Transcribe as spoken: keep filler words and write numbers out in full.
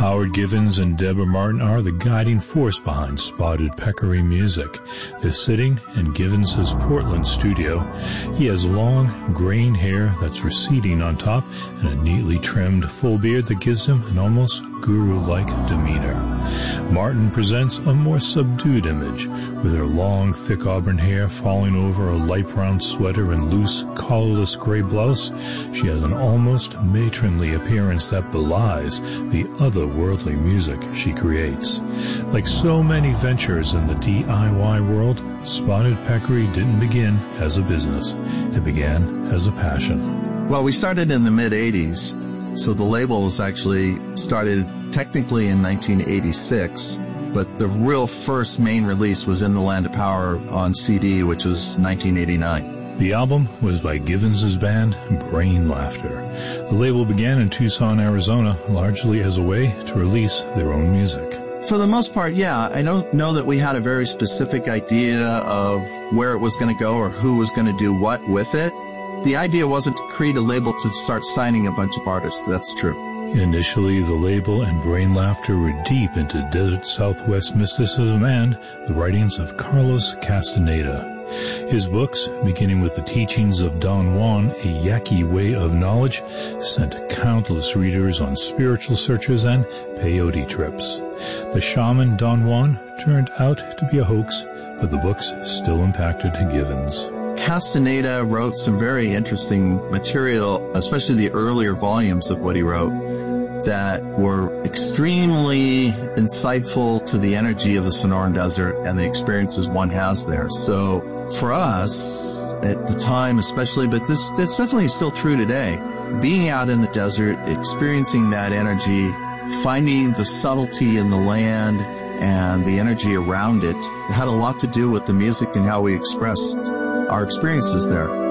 Howard Givens and Deborah Martin are the guiding force behind Spotted Peccary Music. They're sitting in Givens' Portland studio. He has long, graying hair that's receding on top and a neatly trimmed full beard that gives him an almost guru-like demeanor. Martin presents a more subdued image, with her long, thick auburn hair falling over a light brown sweater and loose, collarless gray blouse. She has an almost matronly appearance that belies the otherworldly music she creates. Like so many ventures in the D I Y world, Spotted Peccary didn't begin as a business. It began as a passion. Well, we started in the mid-eighties. So the label was actually started technically in nineteen eighty-six, but the real first main release was In the Land of Power on C D, which was nineteen eighty-nine. The album was by Givens' band, Brain Laughter. The label began in Tucson, Arizona, largely as a way to release their own music. For the most part, yeah. I don't know that we had a very specific idea of where it was going to go or who was going to do what with it. The idea wasn't to create a label to start signing a bunch of artists. That's true. Initially, the label and Brain Laughter were deep into desert Southwest mysticism and the writings of Carlos Castaneda. His books, beginning with the teachings of Don Juan, a Yaqui way of knowledge, sent countless readers on spiritual searches and peyote trips. The shaman Don Juan turned out to be a hoax, but the books still impacted Givens. Castaneda wrote some very interesting material, especially the earlier volumes of what he wrote, that were extremely insightful to the energy of the Sonoran Desert and the experiences one has there. So for us, at the time especially, but this that's definitely still true today, being out in the desert, experiencing that energy, finding the subtlety in the land and the energy around it, it had a lot to do with the music and how we expressed our experiences there.